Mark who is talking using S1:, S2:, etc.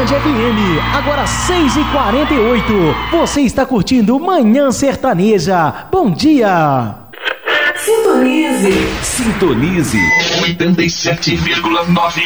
S1: Grande FM, agora 6h48. Você está curtindo Manhã Sertaneja. Bom dia.
S2: Sintonize.
S3: Sintonize 87,9.